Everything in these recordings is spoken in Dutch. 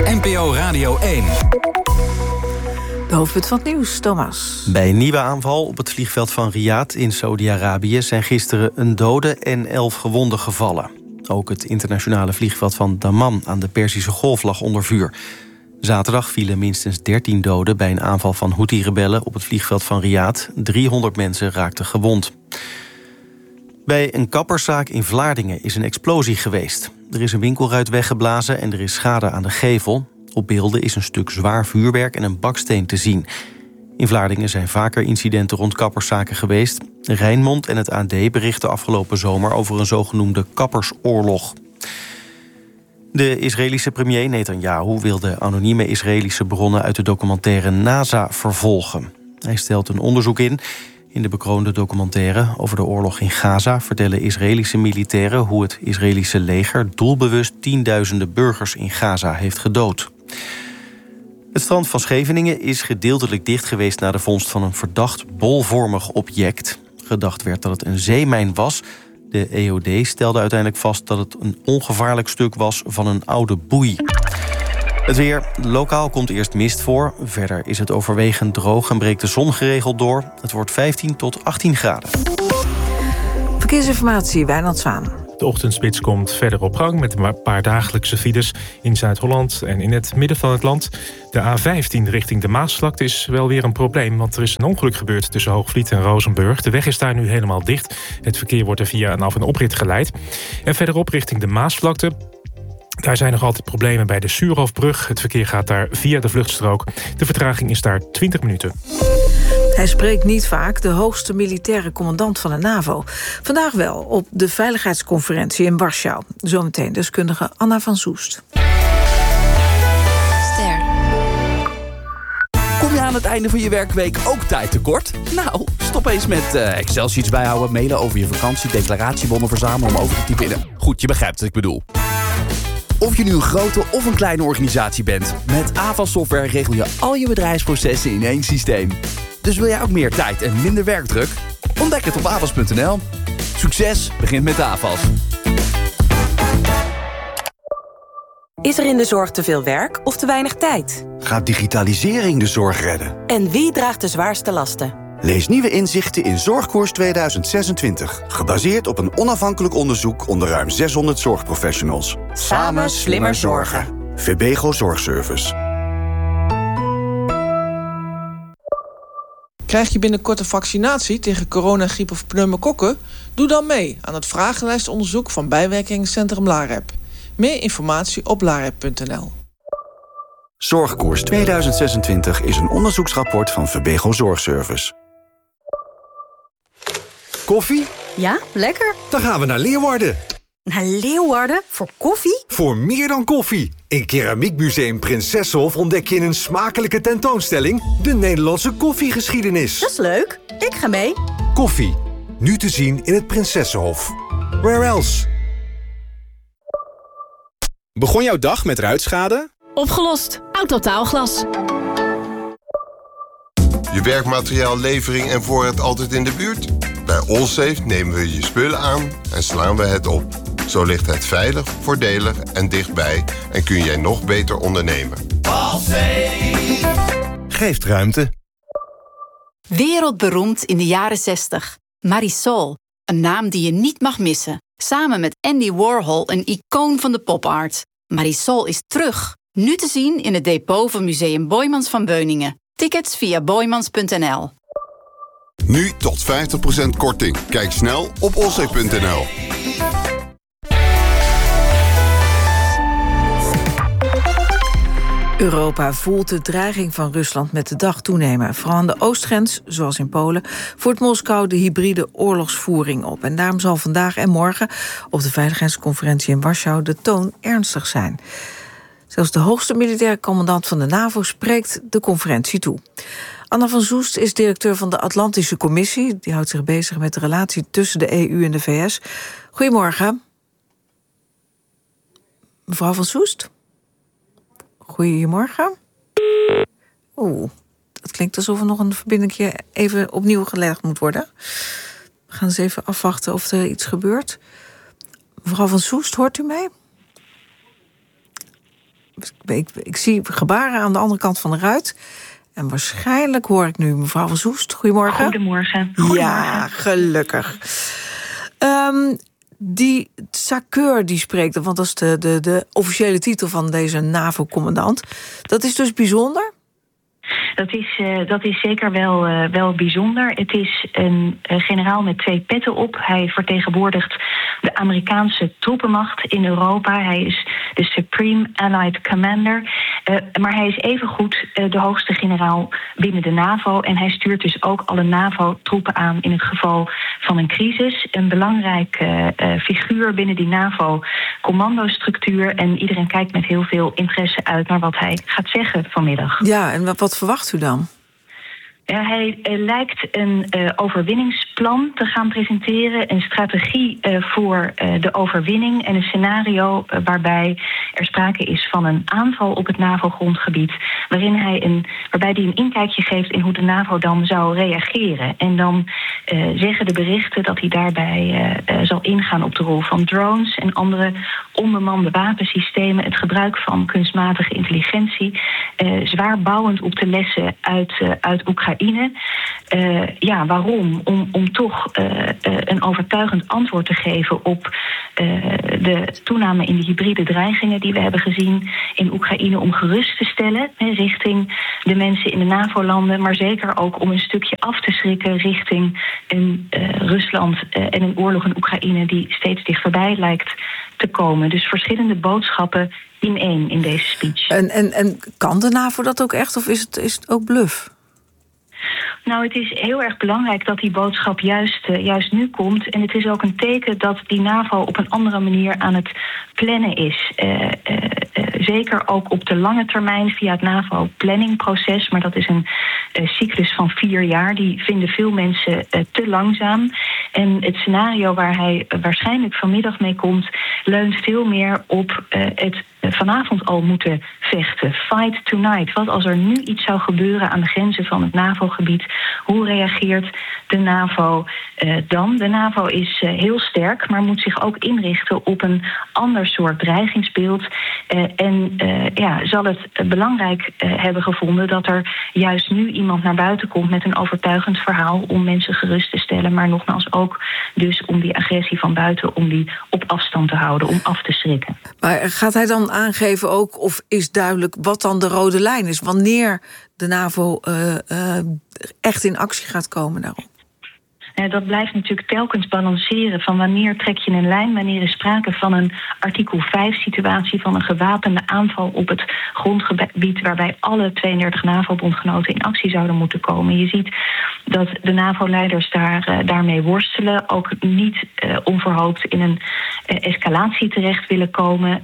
NPO Radio 1. De hoofdpunt van het nieuws, Thomas. Bij een nieuwe aanval op het vliegveld van Riyadh in Saudi-Arabië zijn gisteren een dode en 11 gewonden gevallen. Ook het internationale vliegveld van Dammam aan de Perzische Golf lag onder vuur. Zaterdag vielen minstens 13 doden bij een aanval van Houthi-rebellen op het vliegveld van Riyadh. 300 mensen raakten gewond. Bij een kapperszaak in Vlaardingen is een explosie geweest. Er is een winkelruit weggeblazen en er is schade aan de gevel. Op beelden is een stuk zwaar vuurwerk en een baksteen te zien. In Vlaardingen zijn vaker incidenten rond kapperszaken geweest. Rijnmond en het AD berichten afgelopen zomer over een zogenoemde kappersoorlog. De Israëlische premier Netanyahu wil de anonieme Israëlische bronnen uit de documentaire NASA vervolgen. Hij stelt een onderzoek in. In de bekroonde documentaire over de oorlog in Gaza vertellen Israëlische militairen hoe het Israëlische leger doelbewust tienduizenden burgers in Gaza heeft gedood. Het strand van Scheveningen is gedeeltelijk dicht geweest na de vondst van een verdacht bolvormig object. Gedacht werd dat het een zeemijn was. De EOD stelde uiteindelijk vast dat het een ongevaarlijk stuk was van een oude boei. Het weer. Lokaal komt eerst mist voor. Verder is het overwegend droog en breekt de zon geregeld door. Het wordt 15 tot 18 graden. Verkeersinformatie, Wijnand Zwaan. De ochtendspits komt verder op gang met een paar dagelijkse files in Zuid-Holland en in het midden van het land. De A15 richting de Maasvlakte is wel weer een probleem, want er is een ongeluk gebeurd tussen Hoogvliet en Rozenburg. De weg is daar nu helemaal dicht. Het verkeer wordt er via een af- en oprit geleid. En verderop richting de Maasvlakte. Daar zijn nog altijd problemen bij de Suurhofbrug. Het verkeer gaat daar via de vluchtstrook. De vertraging is daar 20 minuten. Hij spreekt niet vaak, de hoogste militaire commandant van de NAVO. Vandaag wel, op de Veiligheidsconferentie in Warschau. Zometeen deskundige Anna van Soest. Ster. Kom je aan het einde van je werkweek ook tijd tekort? Nou, stop eens met Excel-sheets bijhouden, mailen over je vakantie, declaratiebonnen verzamelen om over te typen. Goed, je begrijpt wat ik bedoel. Of je nu een grote of een kleine organisatie bent, met Avas Software regel je al je bedrijfsprocessen in één systeem. Dus wil jij ook meer tijd en minder werkdruk? Ontdek het op avas.nl. Succes begint met Avas. Is er in de zorg te veel werk of te weinig tijd? Gaat digitalisering de zorg redden? En wie draagt de zwaarste lasten? Lees nieuwe inzichten in Zorgkoers 2026. Gebaseerd op een onafhankelijk onderzoek onder ruim 600 zorgprofessionals. Samen slimmer zorgen. Verbego Zorgservice. Krijg je binnenkort een vaccinatie tegen corona, griep of pneumokokken? Doe dan mee aan het vragenlijstonderzoek van bijwerkingscentrum LAREP. Meer informatie op larep.nl. Zorgkoers 2026 is een onderzoeksrapport van Verbego Zorgservice. Koffie? Ja, lekker. Dan gaan we naar Leeuwarden. Naar Leeuwarden? Voor koffie? Voor meer dan koffie. In Keramiekmuseum Prinsessenhof ontdek je in een smakelijke tentoonstelling de Nederlandse koffiegeschiedenis. Dat is leuk. Ik ga mee. Koffie. Nu te zien in het Prinsessenhof. Where else? Begon jouw dag met ruitschade? Opgelost. Autotaalglas. Je werkmateriaallevering en voorraad altijd in de buurt? Bij Allsafe nemen we je spullen aan en slaan we het op. Zo ligt het veilig, voordelig en dichtbij en kun jij nog beter ondernemen. Allsafe geeft ruimte. Wereldberoemd in de jaren 60. Marisol, een naam die je niet mag missen. Samen met Andy Warhol, een icoon van de popart. Marisol is terug. Nu te zien in het depot van Museum Boijmans van Beuningen. Tickets via boijmans.nl. Nu tot 50% korting. Kijk snel op allsafe.nl. Europa voelt de dreiging van Rusland met de dag toenemen. Vooral aan de oostgrens, zoals in Polen, voert Moskou de hybride oorlogsvoering op. En daarom zal vandaag en morgen op de Veiligheidsconferentie in Warschau de toon ernstig zijn. Zelfs de hoogste militaire commandant van de NAVO spreekt de conferentie toe. Anna van Soest is directeur van de Atlantische Commissie. Die houdt zich bezig met de relatie tussen de EU en de VS. Goedemorgen. Mevrouw van Soest? Goedemorgen. Oeh, het klinkt alsof er nog een verbinding even opnieuw gelegd moet worden. We gaan eens even afwachten of er iets gebeurt. Mevrouw van Soest, hoort u mij? ik zie gebaren aan de andere kant van de ruit. En waarschijnlijk hoor ik nu mevrouw van Soest. Goedemorgen. Goedemorgen. Ja, gelukkig. Die Sakeur die spreekt, want dat is de officiële titel van deze NAVO-commandant. Dat is dus bijzonder? Dat is zeker wel bijzonder. Het is een generaal met 2 petten op. Hij vertegenwoordigt de Amerikaanse troepenmacht in Europa. Hij is de Supreme Allied Commander. Maar hij is evengoed de hoogste generaal binnen de NAVO. En hij stuurt dus ook alle NAVO-troepen aan in het geval van een crisis. Een belangrijke figuur binnen die NAVO-commandostructuur. En iedereen kijkt met heel veel interesse uit naar wat hij gaat zeggen vanmiddag. Ja, en wat verwacht u dan? Hij lijkt een overwinningsplan te gaan presenteren. Een strategie voor de overwinning. En een scenario waarbij er sprake is van een aanval op het NAVO-grondgebied. Waarbij hij een inkijkje geeft in hoe de NAVO dan zou reageren. En dan zeggen de berichten dat hij daarbij zal ingaan op de rol van drones en andere onbemande wapensystemen. Het gebruik van kunstmatige intelligentie. Zwaar bouwend op de lessen uit Oekraïne. Waarom? Om toch een overtuigend antwoord te geven op de toename in de hybride dreigingen die we hebben gezien in Oekraïne, om gerust te stellen richting de mensen in de NAVO-landen, maar zeker ook om een stukje af te schrikken richting Rusland en een oorlog in Oekraïne die steeds dichterbij lijkt te komen. Dus verschillende boodschappen in één in deze speech. En kan de NAVO dat ook echt, of is het ook bluff? Nou, het is heel erg belangrijk dat die boodschap juist nu komt. En het is ook een teken dat die NAVO op een andere manier aan het plannen is. Zeker ook op de lange termijn via het NAVO-planningproces. Maar dat is een cyclus van 4 jaar. Die vinden veel mensen te langzaam. En het scenario waar hij waarschijnlijk vanmiddag mee komt, leunt veel meer op het vanavond al moeten vechten. Fight tonight. Wat als er nu iets zou gebeuren aan de grenzen van het NAVO-gebied? Hoe reageert de NAVO dan? De NAVO is heel sterk, maar moet zich ook inrichten op een ander soort dreigingsbeeld. Zal het belangrijk hebben gevonden dat er juist nu iemand naar buiten komt met een overtuigend verhaal om mensen gerust te stellen, maar nogmaals ook dus om die agressie van buiten, om die op afstand te houden, om af te schrikken. Maar gaat hij dan aangeven ook, of is duidelijk wat dan de rode lijn is? Wanneer de NAVO echt in actie gaat komen daarop? Dat blijft natuurlijk telkens balanceren van wanneer trek je een lijn, wanneer is sprake van een artikel 5-situatie, van een gewapende aanval op het grondgebied waarbij alle 32 NAVO-bondgenoten in actie zouden moeten komen. Je ziet dat de NAVO-leiders daarmee worstelen, ook niet onverhoopt in een escalatie terecht willen komen.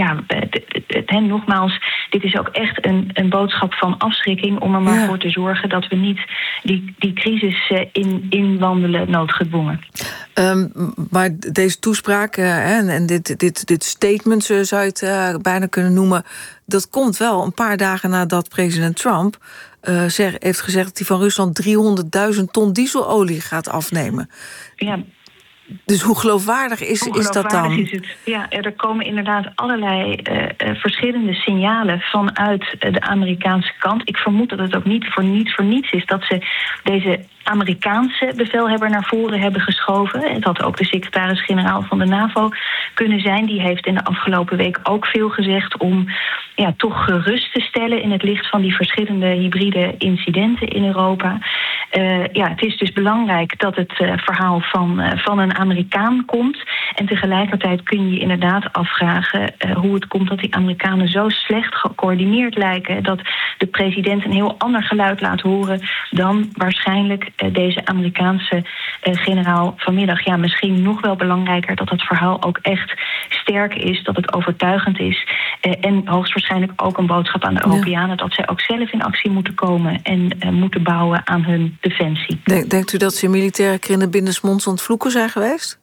Nogmaals, dit is ook echt een boodschap van afschrikking om er maar voor te zorgen dat we niet die crisis inwandelen noodgedwongen. Maar deze toespraak en dit statement, zo zou je het bijna kunnen noemen, dat komt wel een paar dagen nadat president Trump heeft gezegd dat hij van Rusland 300.000 ton dieselolie gaat afnemen. Ja. Dus hoe geloofwaardig is dat dan? Is het? Ja, er komen inderdaad allerlei verschillende signalen vanuit de Amerikaanse kant. Ik vermoed dat het ook niet voor niets is dat ze deze Amerikaanse bevelhebber naar voren hebben geschoven. Het had ook de secretaris-generaal van de NAVO kunnen zijn. Die heeft in de afgelopen week ook veel gezegd om toch gerust te stellen in het licht van die verschillende hybride incidenten in Europa. Het is dus belangrijk dat het verhaal van een Amerikaan komt. En tegelijkertijd kun je inderdaad afvragen hoe het komt dat die Amerikanen zo slecht gecoördineerd lijken, dat de president een heel ander geluid laat horen dan waarschijnlijk deze Amerikaanse generaal vanmiddag. Ja, misschien nog wel belangrijker dat het verhaal ook echt sterk is, dat het overtuigend is. En hoogstwaarschijnlijk ook een boodschap aan de Europeanen dat zij ook zelf in actie moeten komen en moeten bouwen aan hun defensie. Denkt u dat ze in militaire kringen binnensmonds aan het vloeken zijn geweest?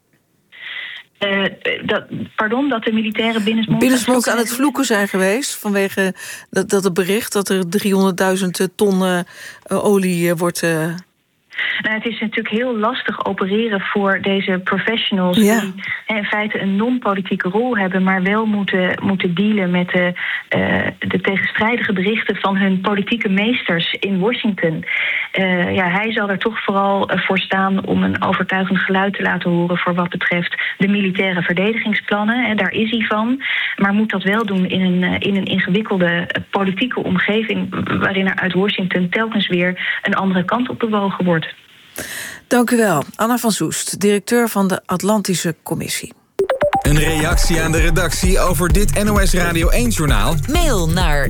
Dat de militairen binnensmonds aan het vloeken zijn geweest vanwege dat het bericht dat er 300.000 ton olie wordt Nou, het is natuurlijk heel lastig opereren voor deze professionals die in feite een non-politieke rol hebben, maar wel moeten dealen met de tegenstrijdige berichten van hun politieke meesters in Washington. Hij zal er toch vooral voor staan om een overtuigend geluid te laten horen voor wat betreft de militaire verdedigingsplannen. Daar is hij van, maar moet dat wel doen in een ingewikkelde politieke omgeving waarin er uit Washington telkens weer een andere kant op bewogen wordt. Dank u wel. Anna van Soest, directeur van de Atlantische Commissie. Een reactie aan de redactie over dit NOS Radio 1-journaal? Mail naar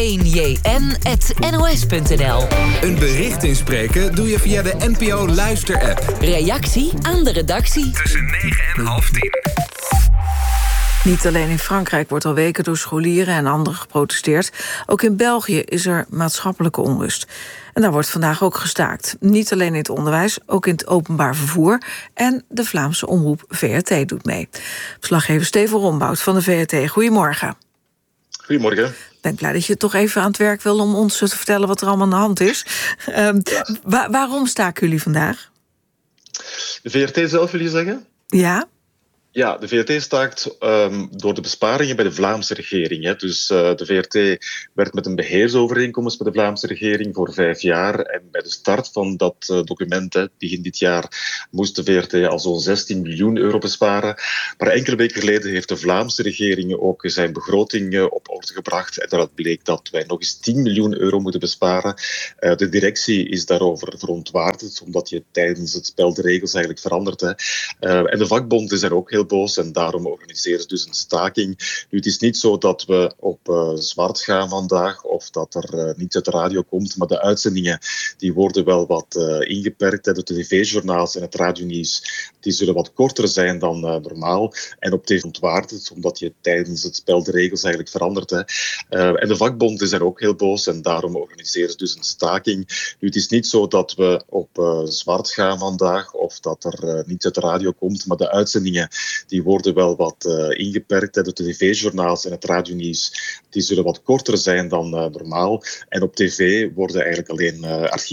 r1jn@nos.nl. Een bericht inspreken doe je via de NPO Luister-app. Reactie aan de redactie. Tussen 9 en half 10. Niet alleen in Frankrijk wordt al weken door scholieren en anderen geprotesteerd. Ook in België is er maatschappelijke onrust. En daar wordt vandaag ook gestaakt. Niet alleen in het onderwijs, ook in het openbaar vervoer. En de Vlaamse omroep VRT doet mee. Verslaggever Steven Rombout van de VRT. Goedemorgen. Goedemorgen. Ik ben blij dat je toch even aan het werk wil om ons te vertellen wat er allemaal aan de hand is. Waarom staken jullie vandaag? De VRT zelf, wil je zeggen? Ja. Ja, de VRT staakt door de besparingen bij de Vlaamse regering. Hè. Dus de VRT werkt met een beheersovereenkomst met de Vlaamse regering voor 5 jaar. En bij de start van dat document, begin dit jaar, moest de VRT al zo'n 16 miljoen euro besparen. Maar enkele weken geleden heeft de Vlaamse regering ook zijn begroting op orde gebracht. En daaruit bleek dat wij nog eens 10 miljoen euro moeten besparen. De directie is daarover verontwaardigd, omdat je tijdens het spel de regels eigenlijk verandert. Hè. En de vakbond is er ook heel boos en daarom organiseren ze dus een staking. Nu, het is niet zo dat we op zwart gaan vandaag of dat er niets uit de radio komt, maar de uitzendingen die worden wel wat ingeperkt. De tv-journaals en het radionieuws die zullen wat korter zijn dan normaal. En op tv ontwaardigd, omdat je tijdens het spel de regels eigenlijk verandert. Hè. En de vakbond is er ook heel boos en daarom organiseren ze dus een staking. Nu, het is niet zo dat we op zwart gaan vandaag of dat er niets uit de radio komt, maar de uitzendingen die worden wel wat ingeperkt. De tv-journaals en het radionieuws die zullen wat korter zijn dan normaal. En op tv worden eigenlijk alleen archieven